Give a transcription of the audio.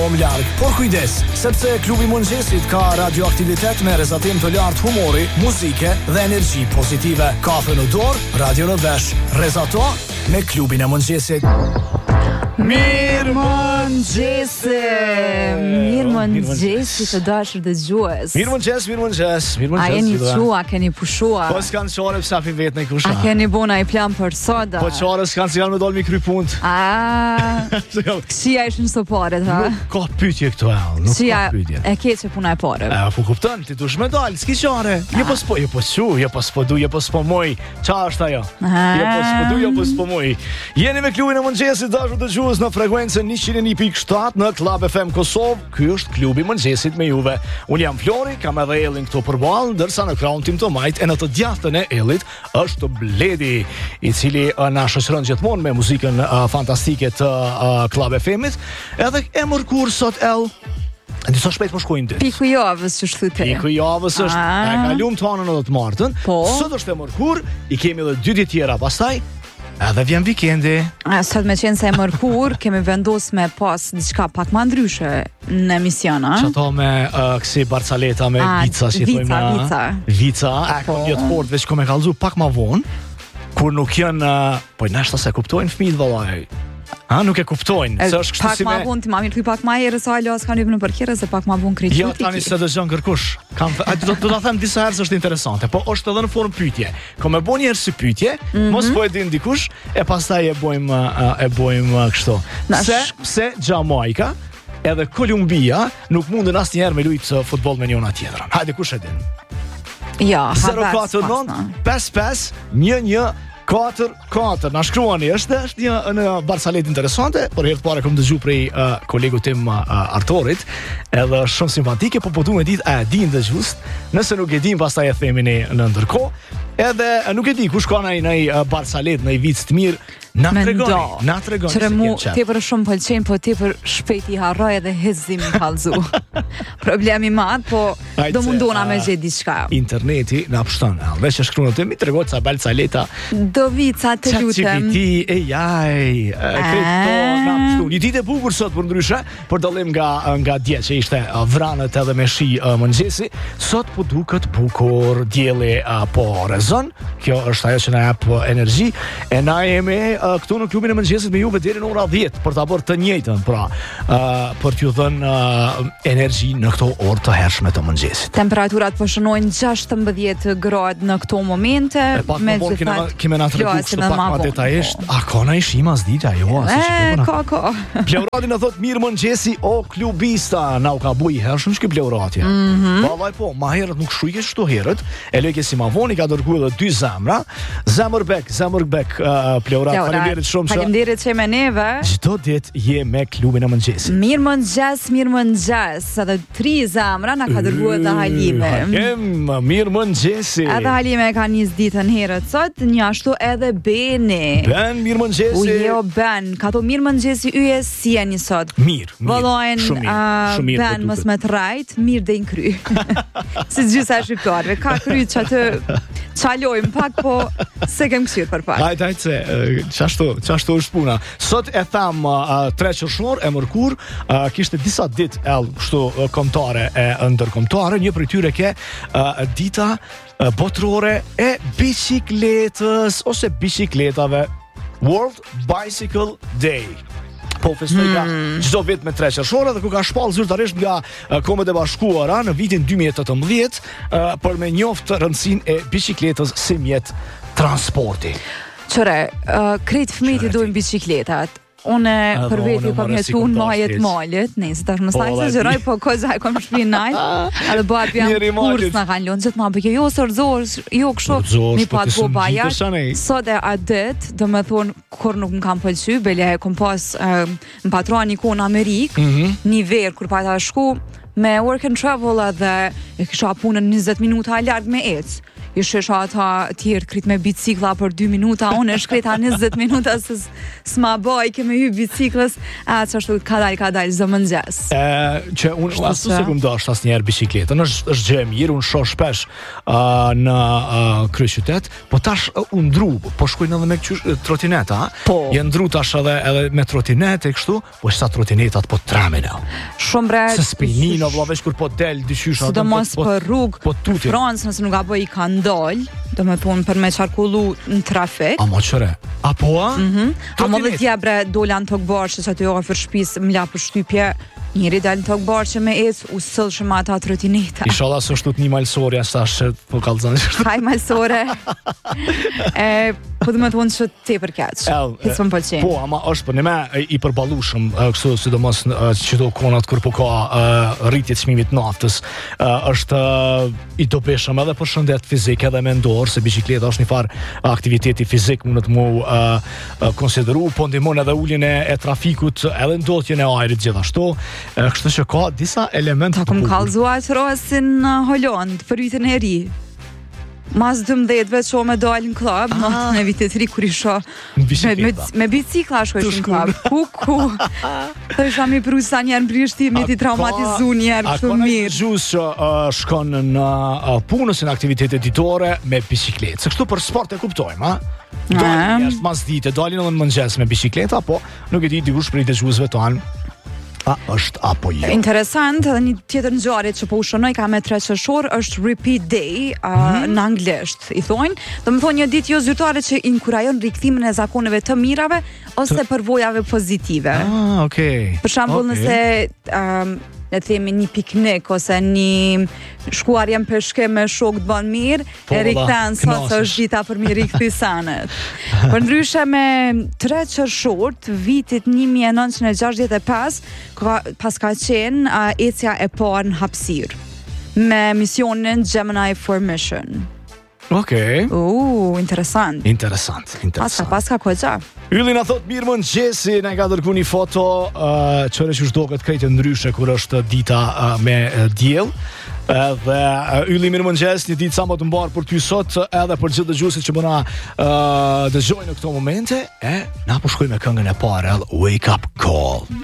shumë larg. Por kujdes, sepse klubi i mëngjesit ka radioaktivitet me rrezatim të lartë humori, muzike dhe energji pozitive. Kafe në dorë, radio në vesh. Rrezato me klubin e mëngjesit. Mirëmëngjesi të dashur dëgjues. Mirëmëngjes. A jeni çua, keni pushua? Po s'kan çore pse afi vetë në kusha. A keni bona i plan për soda? Po çore s'kan si janë me dal mi kry punt. Kësia ishin së paret, ha? Nuk ka pyetje këtu, nuk ka pyetje. E keqe puna e pare. Po kupton, ti dush me dal, s'ki çore. Jo po s'po moj. Qa është ajo? Jo po s'po moj. Jeni me klubin e mëngjesit dashur dëgjues në frekuencën 101.7 në Club FM Kosovë. Ky është klubi i mëngjesit me juve. Unë jam Flori, kam edhe Ellin këtu përballë, ndërsa në krahun tim të majt e në të djathtën e Ellit është Bledi, i cili na shoqëron gjithmonë me muzikën fantastike të Club FM-it. Edhe e mërkur sot Në disa shpejt më shkojnë ditë. Piku i javës që shtyte. Piku i javës është e kalum të anën edhe të martën. Sot është e mërkur, i kemi edhe 2 ditë tjera pastaj. Edhe vjen vikendi. Sot me qenë se e mërkur, kemi vendos me pas diçka pak ma ndryshe në emision, a? Qëto me kësi barcaleta me vica, si thojmë. Vica. Një të fort veç kom e kalzu pak ma vonë, kur nuk janë, po nashta se kuptojnë fëmijët vallaj. Nuk e kuptojnë. Pak ma vonë, ti mami të pak ma herë, sa alo s'kan lypë në përkire, se pak ma vonë krejtë. Jo, tani se dëgjon kërkush. Do ta them disa herë se është interesante, po është edhe në formë pyetje. Kom e bën një herë si pyetje, mos po e din dikush, e pastaj e bojmë kështu. Pse Jamaika edhe Kolumbia nuk mundën asnjëherë me lujt futboll me njëra tjetrën. Hajde kush e din? Ja, 049 55 11 4-4, na shkruani, është një barcalet interesante, por herë të parë kam dëgjuar prej kolegut tim Artorit, edhe shumë simpatike, po du me ditë a e din dëgjues, nëse nuk e din pastaj e themi ne në ndërkohë, edhe nuk e di kush ka në barcalet, në vic të mirë, na tregoni. Qëre mu tepër shumë pëlqen, po tepër shpejt i harroj edhe hezim i kallzu. Problemi madh, po do mundona me gjetë diçka. Interneti na pushton, veç e shkruan ti, mi tregoj ca balcaleta. Do vica të lutem. Një ditë e bukur sot për ndryshe, për dallim nga dje që ishte vranët edhe me shi mëngjesi, sot po duket bukur, dielli po rrezon. Kjo është ajo që na jep energji, e na jemi këtu në klubin e mëngjesit me juve deri në ora 10 për ta bërë të njëjtën, pra për t'ju dhënë energji në këto orë të hershme të mëngjesit. Temperaturat po shënojnë 16 gradë në këto momente. Me kime na treguar kështu pak më detajisht. A ka na ishima s'dita jo? Ka. Pleurati na thot mirë mëngjesi o klubista. Na u ka buj hershëm ky pleuratje. Vallai po, ma herët nuk shujke çto herët. E lëke si ma voni ka dërguar edhe 2 zemra. Zemërbek pleurat. Faleminderit që me neve. Çdo ditë je me klubin e mëngjesit. Mirëmëngjes. Edhe 3 zemra na ka dërguar edhe Halime. Mirëmëngjesi. Edhe Halime ka nis ditën herët sot, një ashtu edhe Beni. Ben, mirëmëngjesi. Ben, ka to mirëmëngjesi yje si jeni sot. Mirë. Vallojnë Ben mos me të rajt, mirë dhe në kry. Si gjysa e shqiptarve, ka kry që atë qalojmë pak, po se kem kësirë për pak. Hajde se qashtu është puna. Sot e tham 3 qershor e mërkur, kishte disa ditë kështu kombëtare e ndërkombëtare, një prej tyre ke dita botërore e biçikletës ose biçikletave, World Bicycle Day. Po festoj ka çdo vit me 3 qershor dhe ku ka shpall zyrtarisht nga Kombet e Bashkuara në vitin 2018 për me njoftë rëndësinë e biçikletës si mjet transporti. Qëre, krejt fëmijët i dojnë biçikletat. Une për veti kom jetu në majet malet, nëjse tash më stajnë se gjëroj, po koza e kom shpinë najt, edhe bëha pjam kurs në kanë lonë, gjithë ma bëke, jo sërzorës, jo kështu, një pat bo bajat, sot e adet, do me thonë, kur nuk më kam pëlqy, bele kom pas më patroni ku në Amerikë, një verë, kur pata shku, me work and travel edhe e kisha punën 20 minuta larg me ecë. i shesha ata tjerë krit me bicikla për 2 minuta, unë e shkreta 20 minuta se s'ma boj keme hy biciklës, që ashtu ka dal zë mëngjes. Që unë ashtu se kum dash asnjëherë bicikletën, është gjë e mirë, unë shoh shpesh në kryeqytet, po tash u ndru, po shkojnë edhe me trotineta, janë ndru tash edhe me trotinetë e kështu, po sa trotinetat po tramen. Shumë bre. Se spinino vllavesh kur po del dyqysh atë. Sidomos për rrugë. Po tuti. Francë nëse nuk apo i ka ndal, domethënë për me qarkullu në trafik. A mo çore. Apo a? A mo vetë bre dolan tok Borçë që aty afër shtëpisë më la për shtypje. Njëri dal në tok Borçë me u sill shumë ata trotineta. Inshallah s'është tut një malsore tash po kallzon. Haj malsore. Po domethënë që tepër keq. S'm pëlqen. Po, ama është për ne i përballueshëm kështu sidomos çdo konat kur po ka rritje të çmimit naftës, është i dobishëm edhe për shëndet fizik edhe mendor, se bicikleta është një farë aktiviteti fizik mund të mu konsideru, po ndihmon edhe uljen e trafikut, edhe ndotjen e ajrit gjithashtu. Kështu që ka disa elemente të bukur. Ta kallzuar rosin në Holland për vitin e ri. Mas 12 veç o me dalë në klub, në vitet ri kur isha me bicikla shkojsh në klub. Ku. Të isha mi prusa njerë në brishti, me ti traumatizu njerë kështu mirë. A kone gjus që shkon në punës në aktivitetet ditore me bicikletë? Se kështu për sport e kuptojmë, dalin njerës mas dite, dalin edhe në mëngjes me bicikleta, po nuk e di dikush për i të gjusve tonë. Është apo jo. Interesant, edhe një tjetër ngjarje që po u shënoj ka me 3 qershor është Repeat Day në anglisht, i thonë. Domethënë një ditë jo zyrtare që inkurajon rikthimin e zakoneve të mirave ose përvojave pozitive. Okay. Për shembull, nëse le të themi një piknik ose një shkuarje në peshke me shok të bën mirë, e rikthen sot se është dita për mi rikthi sanet. Për ndryshe me 3 qershor të vitit 1965, pas ka qenë ecja e parë në hapësirë me misionin Gemini 4 Mission. Okej. Interesant. Interesant. Paska koja. Ylli na thot mirë mëngjesi, na ka dërguar një foto çore që duket krejtë ndryshe kur është dita me diell. Edhe Ylli mirë mëngjes, një ditë sa më të mbar për ty sot, edhe për gjithë dëgjuesit që bëna dëgjojnë në këto momente, na po shkojmë me këngën e parë, Wake Up Call.